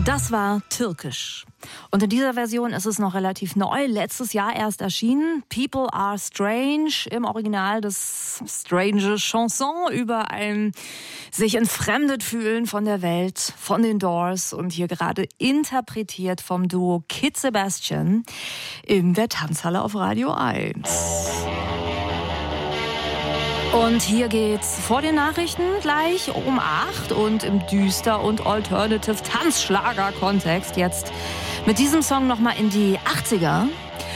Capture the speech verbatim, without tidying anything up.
Das war Türkisch. Und in dieser Version ist es noch relativ neu, letztes Jahr erst erschienen. People Are Strange, im Original das strange Chanson über ein sich entfremdet fühlen von der Welt, von den Doors und hier gerade interpretiert vom Duo Kid Sebastian in der Tanzhalle auf Radio eins. Und hier geht's vor den Nachrichten gleich um acht und im Düster- und Alternative-Tanzschlager-Kontext jetzt mit diesem Song nochmal in die achtziger.